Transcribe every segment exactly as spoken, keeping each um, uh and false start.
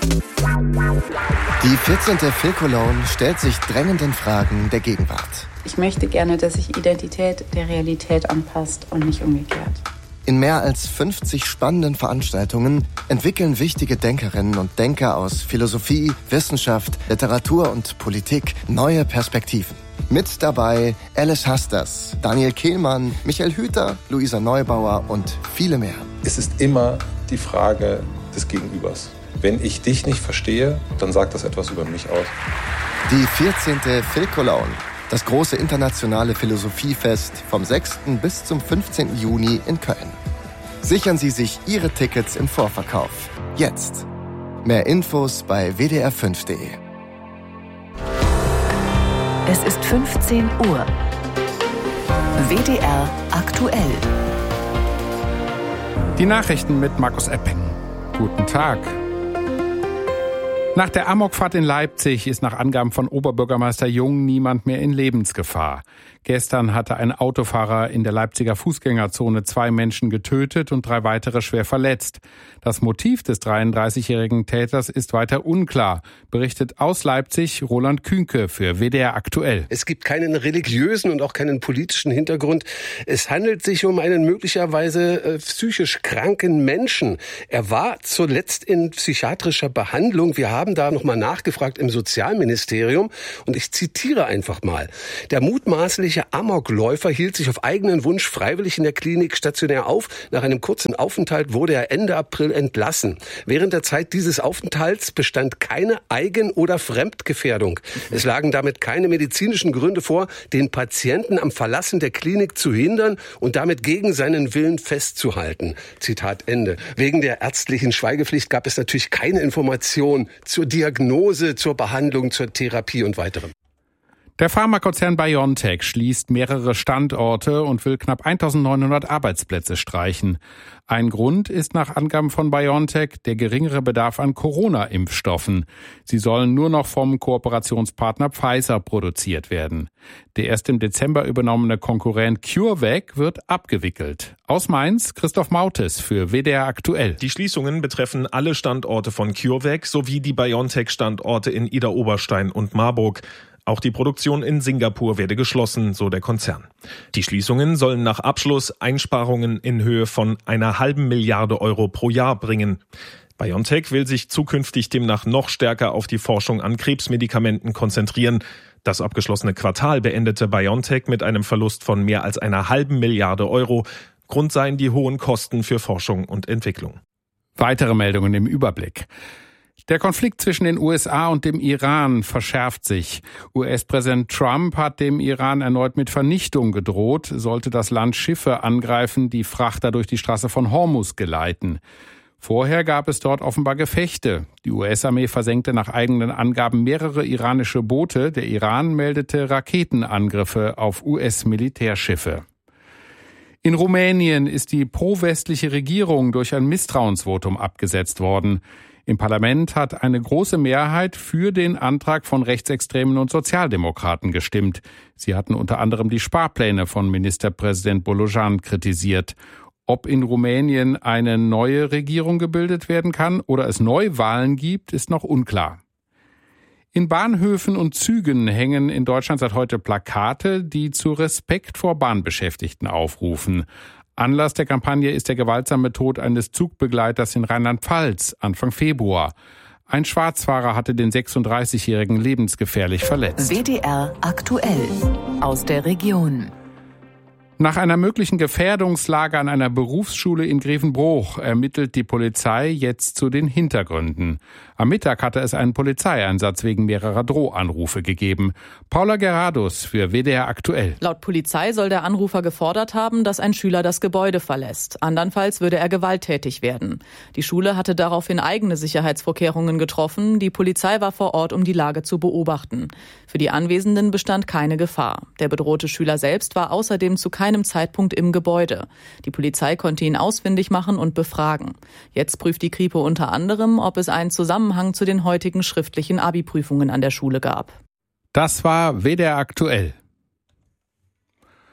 Die vierzehnte Phil Cologne stellt sich drängenden Fragen der Gegenwart. Ich möchte gerne, dass sich Identität der Realität anpasst und nicht umgekehrt. In mehr als fünfzig spannenden Veranstaltungen entwickeln wichtige Denkerinnen und Denker aus Philosophie, Wissenschaft, Literatur und Politik neue Perspektiven. Mit dabei Alice Hasters, Daniel Kehlmann, Michael Hüter, Luisa Neubauer und viele mehr. Es ist immer die Frage des Gegenübers. Wenn ich dich nicht verstehe, dann sagt das etwas über mich aus. Die vierzehnte Phil Cologne, das große internationale Philosophiefest vom sechsten bis zum fünfzehnten Juni in Köln. Sichern Sie sich Ihre Tickets im Vorverkauf. Jetzt. Mehr Infos bei w d r fünf punkt d e. Es ist fünfzehn Uhr. W D R aktuell. Die Nachrichten mit Markus Epping. Guten Tag. Nach der Amokfahrt in Leipzig ist nach Angaben von Oberbürgermeister Jung niemand mehr in Lebensgefahr. Gestern hatte ein Autofahrer in der Leipziger Fußgängerzone zwei Menschen getötet und drei weitere schwer verletzt. Das Motiv des dreiunddreißigjährigen Täters ist weiter unklar, berichtet aus Leipzig Roland Kühnke für W D R aktuell. Es gibt keinen religiösen und auch keinen politischen Hintergrund. Es handelt sich um einen möglicherweise äh, psychisch kranken Menschen. Er war zuletzt in psychiatrischer Behandlung. Wir haben da nochmal nachgefragt im Sozialministerium und ich zitiere einfach mal. Der mutmaßliche Amokläufer hielt sich auf eigenen Wunsch freiwillig in der Klinik stationär auf. Nach einem kurzen Aufenthalt wurde er Ende April entlassen. Während der Zeit dieses Aufenthalts bestand keine Eigen- oder Fremdgefährdung. Es lagen damit keine medizinischen Gründe vor, den Patienten am Verlassen der Klinik zu hindern und damit gegen seinen Willen festzuhalten. Zitat Ende. Wegen der ärztlichen Schweigepflicht gab es natürlich keine Information zur Diagnose, zur Behandlung, zur Therapie und weiterem. Der Pharmakonzern BioNTech schließt mehrere Standorte und will knapp eintausendneunhundert Arbeitsplätze streichen. Ein Grund ist nach Angaben von BioNTech der geringere Bedarf an Corona-Impfstoffen. Sie sollen nur noch vom Kooperationspartner Pfizer produziert werden. Der erst im Dezember übernommene Konkurrent CureVac wird abgewickelt. Aus Mainz, Christoph Mautes für W D R aktuell. Die Schließungen betreffen alle Standorte von CureVac sowie die BioNTech-Standorte in Idar-Oberstein und Marburg. Auch die Produktion in Singapur werde geschlossen, so der Konzern. Die Schließungen sollen nach Abschluss Einsparungen in Höhe von einer halben Milliarde Euro pro Jahr bringen. BioNTech will sich zukünftig demnach noch stärker auf die Forschung an Krebsmedikamenten konzentrieren. Das abgeschlossene Quartal beendete BioNTech mit einem Verlust von mehr als einer halben Milliarde Euro. Grund seien die hohen Kosten für Forschung und Entwicklung. Weitere Meldungen im Überblick. Der Konflikt zwischen den U S A und dem Iran verschärft sich. U S-Präsident Trump hat dem Iran erneut mit Vernichtung gedroht, sollte das Land Schiffe angreifen, die Frachter durch die Straße von Hormuz geleiten. Vorher gab es dort offenbar Gefechte. Die U S-Armee versenkte nach eigenen Angaben mehrere iranische Boote. Der Iran meldete Raketenangriffe auf U S-Militärschiffe. In Rumänien ist die pro-westliche Regierung durch ein Misstrauensvotum abgesetzt worden. Im Parlament hat eine große Mehrheit für den Antrag von Rechtsextremen und Sozialdemokraten gestimmt. Sie hatten unter anderem die Sparpläne von Ministerpräsident Bolojan kritisiert. Ob in Rumänien eine neue Regierung gebildet werden kann oder es Neuwahlen gibt, ist noch unklar. In Bahnhöfen und Zügen hängen in Deutschland seit heute Plakate, die zu Respekt vor Bahnbeschäftigten aufrufen. Anlass der Kampagne ist der gewaltsame Tod eines Zugbegleiters in Rheinland-Pfalz Anfang Februar. Ein Schwarzfahrer hatte den sechsunddreißigjährigen lebensgefährlich verletzt. W D R aktuell aus der Region. Nach einer möglichen Gefährdungslage an einer Berufsschule in Grevenbroich ermittelt die Polizei jetzt zu den Hintergründen. Am Mittag hatte es einen Polizeieinsatz wegen mehrerer Drohanrufe gegeben. Paula Gerardus für W D R aktuell. Laut Polizei soll der Anrufer gefordert haben, dass ein Schüler das Gebäude verlässt. Andernfalls würde er gewalttätig werden. Die Schule hatte daraufhin eigene Sicherheitsvorkehrungen getroffen. Die Polizei war vor Ort, um die Lage zu beobachten. Für die Anwesenden bestand keine Gefahr. Der bedrohte Schüler selbst war außerdem zu keinem Zeitpunkt im Gebäude. Die Polizei konnte ihn ausfindig machen und befragen. Jetzt prüft die Kripo unter anderem, ob es einen Zusammenhang zu den heutigen schriftlichen Abi-Prüfungen an der Schule gab. Das war W D R aktuell.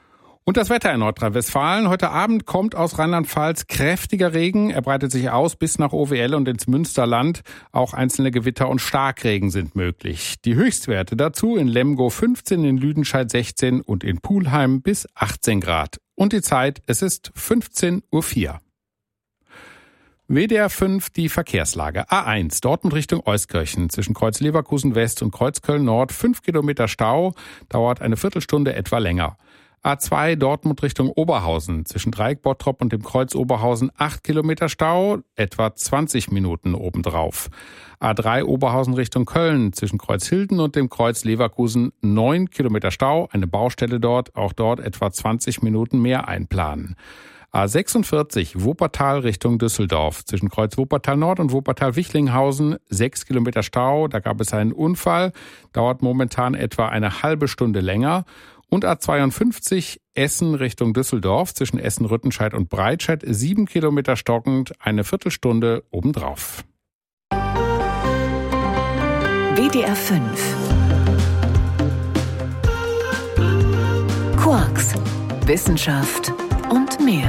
Und das Wetter in Nordrhein-Westfalen. Heute Abend kommt aus Rheinland-Pfalz kräftiger Regen. Er breitet sich aus bis nach O W L und ins Münsterland. Auch einzelne Gewitter und Starkregen sind möglich. Die Höchstwerte dazu in Lemgo fünfzehn, in Lüdenscheid sechzehn und in Pulheim bis achtzehn Grad. Und die Zeit, es ist fünfzehn Uhr vier. W D R fünf, die Verkehrslage. A eins, Dortmund Richtung Euskirchen. Zwischen Kreuz Leverkusen West und Kreuz Köln Nord fünf Kilometer Stau. Dauert eine Viertelstunde etwa länger. A zwei, Dortmund Richtung Oberhausen. Zwischen Dreieck Bottrop und dem Kreuz Oberhausen acht Kilometer Stau. Etwa zwanzig Minuten obendrauf. A drei, Oberhausen Richtung Köln. Zwischen Kreuz Hilden und dem Kreuz Leverkusen neun Kilometer Stau. Eine Baustelle dort. Auch dort etwa zwanzig Minuten mehr einplanen. A sechsundvierzig, Wuppertal Richtung Düsseldorf. Zwischen Kreuz Wuppertal Nord und Wuppertal Wichlinghausen sechs Kilometer Stau. Da gab es einen Unfall. Dauert momentan etwa eine halbe Stunde länger. Und A zweiundfünfzig, Essen Richtung Düsseldorf. Zwischen Essen-Rüttenscheid und Breitscheid sieben Kilometer stockend. Eine Viertelstunde obendrauf. W D R fünf. Quarks. Wissenschaft und mehr.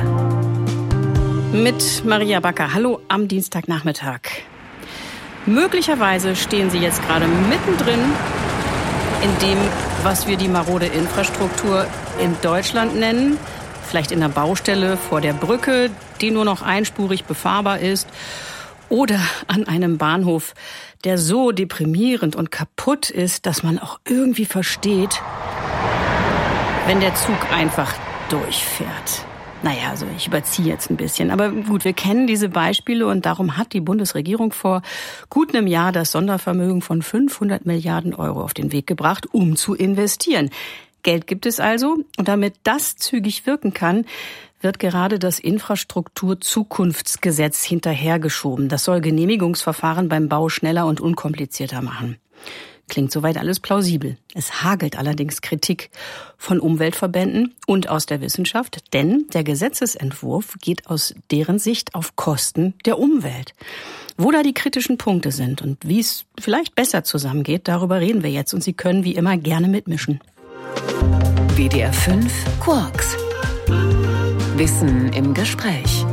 Mit Maria Backer. Hallo am Dienstagnachmittag. Möglicherweise stehen Sie jetzt gerade mittendrin in dem, was wir die marode Infrastruktur in Deutschland nennen. Vielleicht in der Baustelle vor der Brücke, die nur noch einspurig befahrbar ist. Oder an einem Bahnhof, der so deprimierend und kaputt ist, dass man auch irgendwie versteht, wenn der Zug einfach durchfährt. Naja, also ich überziehe jetzt ein bisschen. Aber gut, wir kennen diese Beispiele und darum hat die Bundesregierung vor gut einem Jahr das Sondervermögen von fünfhundert Milliarden Euro auf den Weg gebracht, um zu investieren. Geld gibt es also und damit das zügig wirken kann, wird gerade das Infrastrukturzukunftsgesetz hinterhergeschoben. Das soll Genehmigungsverfahren beim Bau schneller und unkomplizierter machen. Klingt soweit alles plausibel. Es hagelt allerdings Kritik von Umweltverbänden und aus der Wissenschaft, denn der Gesetzesentwurf geht aus deren Sicht auf Kosten der Umwelt. Wo da die kritischen Punkte sind und wie es vielleicht besser zusammengeht, darüber reden wir jetzt und Sie können wie immer gerne mitmischen. W D R fünf Quarks. Wissen im Gespräch.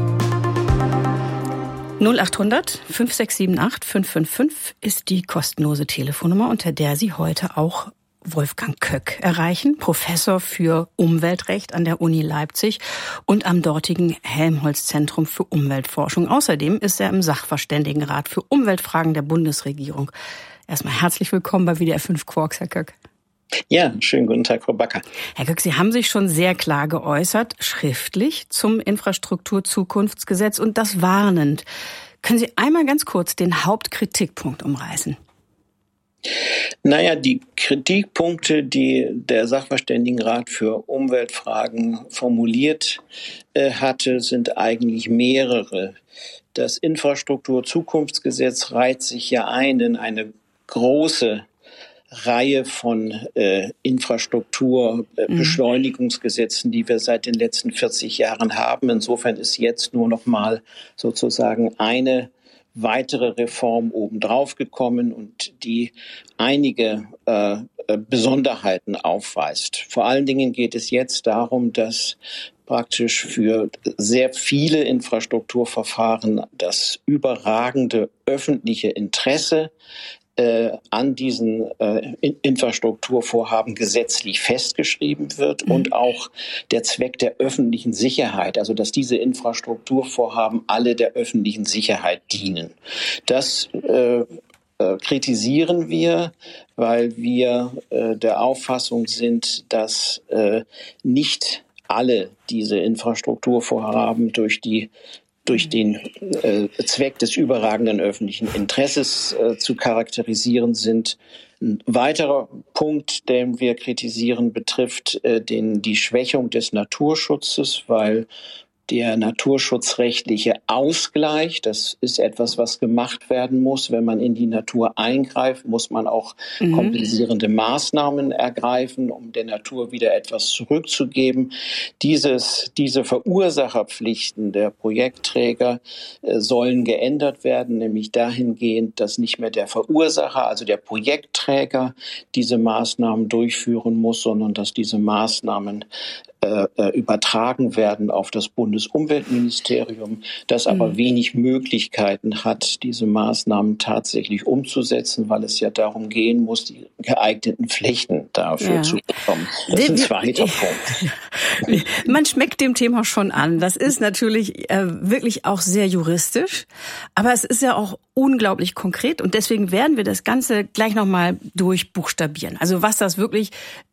null acht hundert fünf sechs sieben acht fünf fünf fünf ist die kostenlose Telefonnummer, unter der Sie heute auch Wolfgang Köck erreichen, Professor für Umweltrecht an der Uni Leipzig und am dortigen Helmholtz-Zentrum für Umweltforschung. Außerdem ist er im Sachverständigenrat für Umweltfragen der Bundesregierung. Erstmal herzlich willkommen bei W D R fünf Quarks, Herr Köck. Ja, schönen guten Tag, Frau Backer. Herr Köck, Sie haben sich schon sehr klar geäußert, schriftlich zum Infrastrukturzukunftsgesetz und das warnend. Können Sie einmal ganz kurz den Hauptkritikpunkt umreißen? Naja, die Kritikpunkte, die der Sachverständigenrat für Umweltfragen formuliert äh, hatte, sind eigentlich mehrere. Das Infrastrukturzukunftsgesetz reiht sich ja ein in eine große Reihe von äh, Infrastrukturbeschleunigungsgesetzen, die wir seit den letzten vierzig Jahren haben. Insofern ist jetzt nur noch mal sozusagen eine weitere Reform obendrauf gekommen und die einige äh, Besonderheiten aufweist. Vor allen Dingen geht es jetzt darum, dass praktisch für sehr viele Infrastrukturverfahren das überragende öffentliche Interesse an diesen äh, Infrastrukturvorhaben gesetzlich festgeschrieben wird mhm. und auch der Zweck der öffentlichen Sicherheit, also dass diese Infrastrukturvorhaben alle der öffentlichen Sicherheit dienen. Das äh, äh, kritisieren wir, weil wir äh, der Auffassung sind, dass äh, nicht alle diese Infrastrukturvorhaben durch die durch den äh, Zweck des überragenden öffentlichen Interesses äh, zu charakterisieren sind. Ein weiterer Punkt, den wir kritisieren, betrifft äh, den, die Schwächung des Naturschutzes, weil der naturschutzrechtliche Ausgleich. Das ist etwas, was gemacht werden muss. Wenn man in die Natur eingreift, muss man auch mhm. kompensierende Maßnahmen ergreifen, um der Natur wieder etwas zurückzugeben. Dieses, diese Verursacherpflichten der Projektträger äh, sollen geändert werden, nämlich dahingehend, dass nicht mehr der Verursacher, also der Projektträger, diese Maßnahmen durchführen muss, sondern dass diese Maßnahmen äh, übertragen werden auf das Bundesumweltministerium, das aber mhm. wenig Möglichkeiten hat, diese Maßnahmen tatsächlich umzusetzen, weil es ja darum gehen muss, die geeigneten Flächen dafür ja. zu bekommen. Das ist ein zweiter Punkt. Man schmeckt dem Thema schon an. Das ist natürlich äh, wirklich auch sehr juristisch, aber es ist ja auch unglaublich konkret und deswegen werden wir das Ganze gleich nochmal durchbuchstabieren. Also was das wirklich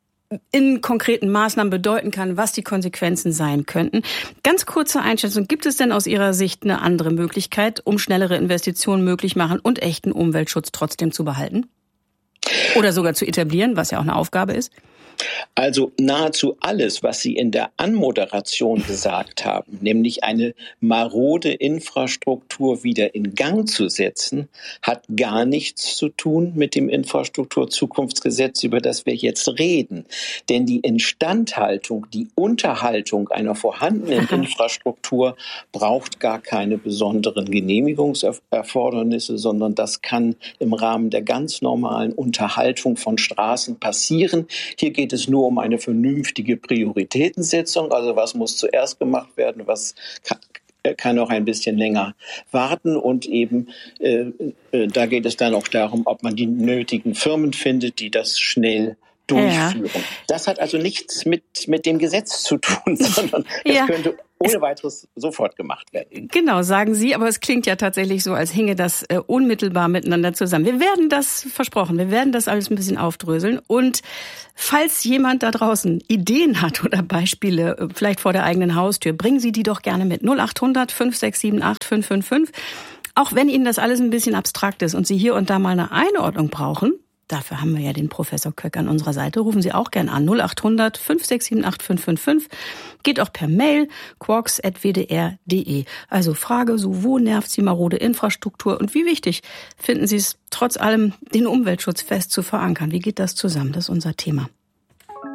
in konkreten Maßnahmen bedeuten kann, was die Konsequenzen sein könnten. Ganz kurze Einschätzung. Gibt es denn aus Ihrer Sicht eine andere Möglichkeit, um schnellere Investitionen möglich machen und echten Umweltschutz trotzdem zu behalten? Oder sogar zu etablieren, was ja auch eine Aufgabe ist? Also nahezu alles, was Sie in der Anmoderation gesagt haben, nämlich eine marode Infrastruktur wieder in Gang zu setzen, hat gar nichts zu tun mit dem Infrastrukturzukunftsgesetz, über das wir jetzt reden. Denn die Instandhaltung, die Unterhaltung einer vorhandenen Infrastruktur braucht gar keine besonderen Genehmigungserfordernisse, sondern das kann im Rahmen der ganz normalen Unterhaltung von Straßen passieren. Hier geht es nur um eine vernünftige Prioritätensetzung, also was muss zuerst gemacht werden, was kann, kann auch ein bisschen länger warten und eben äh, äh, da geht es dann auch darum, ob man die nötigen Firmen findet, die das schnell durchführen. Ja. Das hat also nichts mit, mit dem Gesetz zu tun, sondern es ja. könnte ohne weiteres sofort gemacht werden. Genau, sagen Sie, aber es klingt ja tatsächlich so, als hinge das äh, unmittelbar miteinander zusammen. Wir werden das, versprochen, wir werden das alles ein bisschen aufdröseln. Und falls jemand da draußen Ideen hat oder Beispiele, äh, vielleicht vor der eigenen Haustür, bringen Sie die doch gerne mit. null acht hundert fünf sechs sieben acht fünf fünf fünf. Auch wenn Ihnen das alles ein bisschen abstrakt ist und Sie hier und da mal eine Einordnung brauchen, dafür haben wir ja den Professor Köck an unserer Seite. Rufen Sie auch gern an. null acht hundert fünf sechs sieben acht fünf fünf fünf. Geht auch per Mail quarks at w d r punkt d e. Also Frage, so wo nervt Sie marode Infrastruktur und wie wichtig finden Sie es trotz allem, den Umweltschutz fest zu verankern? Wie geht das zusammen? Das ist unser Thema.